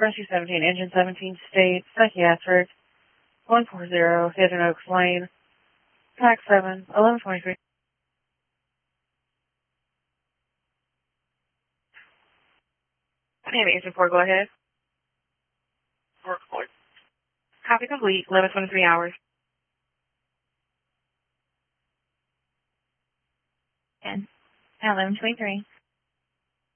Rescue 17, Engine 17, State, Psychiatric, 140, Hidden Oaks Lane, Pack 7, 1123. Miami Agent 4, go ahead. Copy complete, 11:23 hours. 10. 11:23.